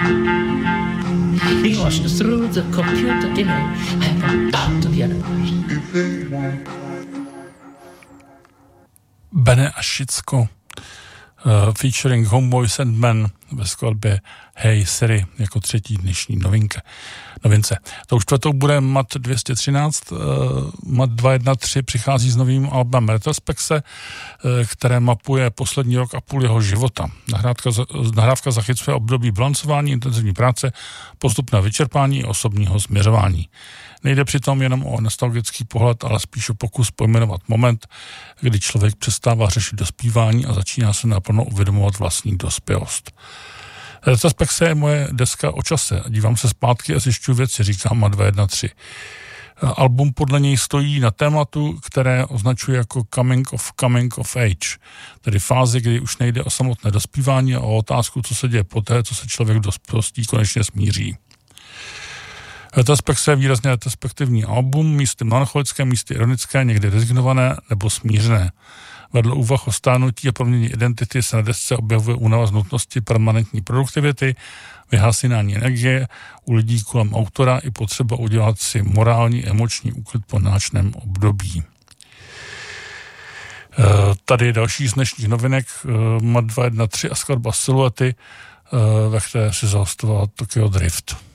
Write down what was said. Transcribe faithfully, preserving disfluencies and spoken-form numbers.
He washes through the computer in a and down to the other. Bene a Šicko, uh, featuring Homeboy Sandman ve skladbě Hey Siri jako třetí dnešní novinka. Novince. Tou čtvrtou bude Mat dvě stě třináct. Uh, Mat dvě jedna tři přichází s novým albem Retrospekce, uh, které mapuje poslední rok a půl jeho života. Nahrávka, nahrávka zachycuje období bilancování, intenzivní práce, postupné vyčerpání a osobního směřování. Nejde přitom jenom o nostalgický pohled, ale spíš o pokus pojmenovat moment, kdy člověk přestává řešit dospívání a začíná se naplno uvědomovat vlastní dospělost. Retrospekce je moje deska o čase. Dívám se zpátky a zjišťuji věci, říká Mat dvě jedna tři. Album podle něj stojí na tématu, které označuje jako coming of coming of age, tedy fázi, kdy už nejde o samotné dospívání a o otázku, co se děje poté, co se člověk dospělostí konečně smíří. Retrospekce je výrazně retrospektivní album, místy melancholické, místy ironické, někdy rezignované nebo smířené. Vedle úvah o stárnutí a proměně identity se na desce objevuje únava z nutnosti permanentní produktivity, vyhasínání energie u lidí kolem autora i potřeba udělat si morální, emoční úklid po náročném období. Tady je další z dnešních novinek, Mat dvě jedna tři a skladba Siluety, ve které si zahostoval Tokyo Drift.